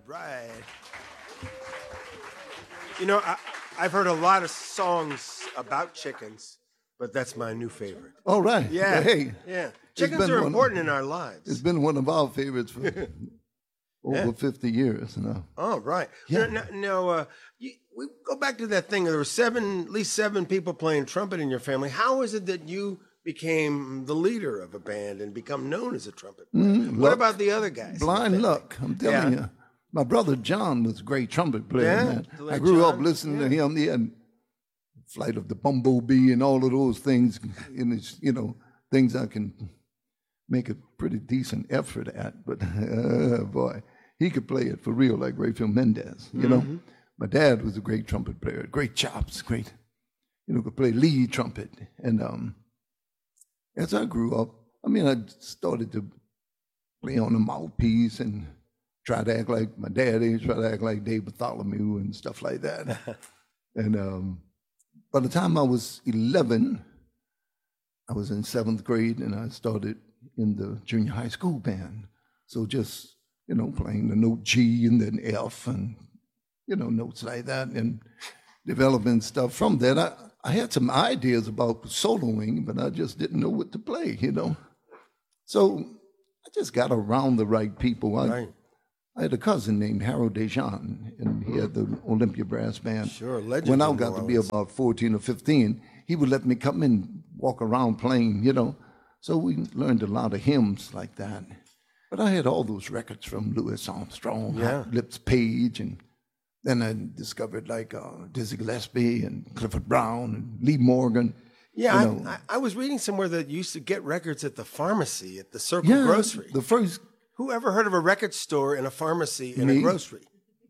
right. You know, I've heard a lot of songs about chickens, but that's my new favorite. All right. Yeah. Hey. Yeah. Chickens are important in our It's lives. been one of our favorites for over Yeah. 50 years now. Oh, right. Yeah. Now, we go back to that thing. There were at least seven people playing trumpet in your family. How is it that you became the leader of a band and become known as a trumpet player? What luck. about the other guys? Blind luck, I'm telling Yeah. you. My brother John was a great trumpet player, Yeah, man. the late I grew up John, listening to yeah. him. He had Flight of the Bumblebee and all of those things in his, things I can make a pretty decent effort at. But boy, he could play it for real like Rayfield Mendez, you know. My dad was a great trumpet player, great chops, great, could play lead trumpet. And as I grew up, I started to play on the mouthpiece and try to act like my daddy, try to act like Dave Bartholomew and stuff like that. And by the time I was 11, I was in 7th grade and I started in the junior high school band. So just, playing the note G and then F and, notes like that and developing stuff from that. I had some ideas about soloing, but I just didn't know what to play, So I just got around the right people. Right. I had a cousin named Harold Dejean, and he had the Olympia Brass Band. Sure, legend. When I got to be about 14 or 15, he would let me come and walk around playing, So we learned a lot of hymns like that. But I had all those records from Louis Armstrong, Hot Lips Page, and then I discovered like Dizzy Gillespie and Clifford Brown and Lee Morgan. Yeah, I was reading somewhere that you used to get records at the pharmacy, at the Circle Grocery. The first... Who ever heard of a record store and a pharmacy and a grocery?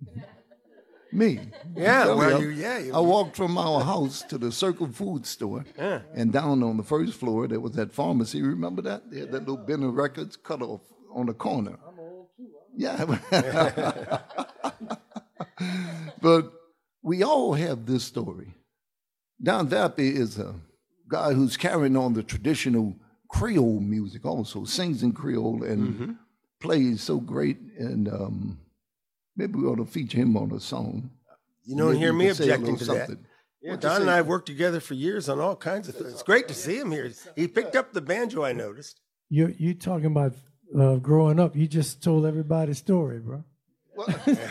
Me. Yeah, I walked from our house to the Circle Food store, and down on the first floor there was that pharmacy. Remember that? They had that little bin of records cut off on the corner. I'm old too. Yeah. But we all have this story. Don Vappy is a guy who's carrying on the traditional Creole music also, sings in Creole and plays so great, and maybe we ought to feature him on a song. You don't hear me objecting to that. Something. Yeah, Don and I have worked together for years on all kinds of things. It's great to see him here. He picked up the banjo, I noticed. You talking about growing up? You just told everybody a story, bro. Well,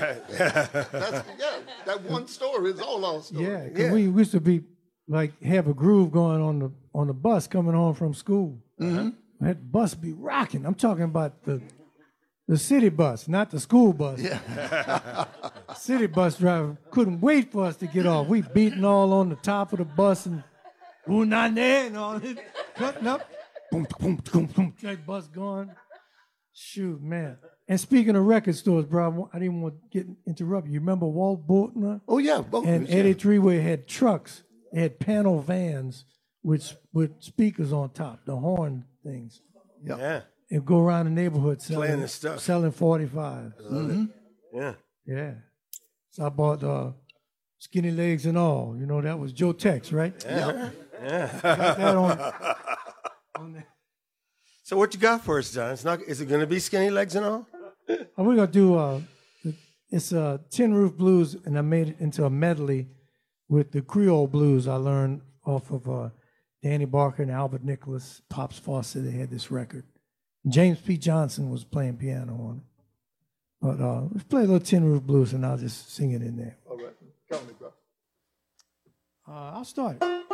that one story is all our story. Yeah, because we used to be like have a groove going on the bus coming home from school. That bus be rocking. I'm talking about the city bus, not the school bus. Yeah. City bus driver couldn't wait for us to get off. We beating all on the top of the bus and unane and all this, cutting up. Boom, boom, boom, boom. That bus going. Shoot, man. And speaking of record stores, bro, I didn't want to get interrupted. You remember Walt Boltner? Oh, yeah. Both and Eddie Treeway had trucks. They had panel vans with speakers on top, the horn things. Yeah. And go around the neighborhood Playing the stuff. selling 45s. Yeah. Yeah. So I bought Skinny Legs and All. That was Joe Tex, right? Yeah. Got that on there. So what you got for us, John? Is it going to be Skinny Legs and all? We're going to do, it's Tin Roof Blues, and I made it into a medley with the Creole blues I learned off of Danny Barker and Albert Nicholas, Pops Fawcett. They had this record. James P. Johnson was playing piano on it. But let's play a little Tin Roof Blues, and I'll just sing it in there. All right. Count me, bro. I'll start it.